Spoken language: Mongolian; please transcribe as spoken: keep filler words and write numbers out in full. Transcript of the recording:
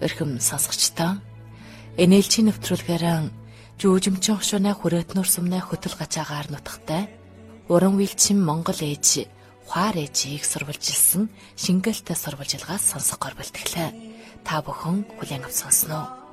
Эрхэм сонсогчдоо энээлжийн нэвтрүүлгээр жүүжимчин хшуунаа хүрээтнөр сумнаа хөтөл гачаагаар нутагтай уран вилчин Монгол ээж Хуар ээжийг сурвалжилсан шингээлтэй сурвалжилгаас сонсох гор бэлтгэлээ. Та бүхэн хүлээн авсан сонсноо.